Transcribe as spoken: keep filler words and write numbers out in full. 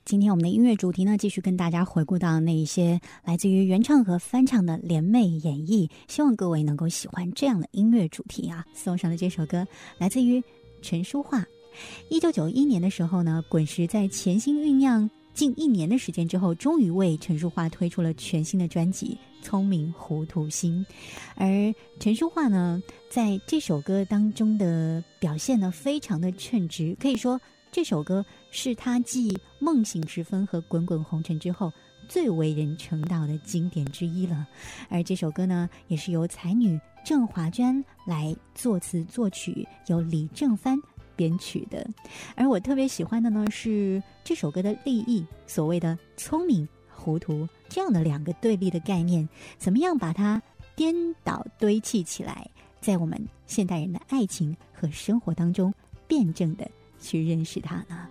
今天我们的音乐主题呢，继续跟大家回顾到那一些来自于原唱和翻唱的联袂演绎，希望各位能够喜欢这样的音乐主题啊。送上的这首歌来自于陈淑桦。一九九一年的时候呢，滚石在潜心酝酿近一年的时间之后，终于为陈淑桦推出了全新的专辑《聪明糊涂心》。而陈淑桦呢，在这首歌当中的表现呢，非常的称职，可以说这首歌是他继《梦醒时分》和《滚滚红尘》之后最为人称道的经典之一了。而这首歌呢，也是由才女郑华娟来作词作曲，由李正帆编曲的。而我特别喜欢的呢，是这首歌的立意，所谓的聪明糊涂这样的两个对立的概念，怎么样把它颠倒堆砌起来，在我们现代人的爱情和生活当中辩证的去认识它呢？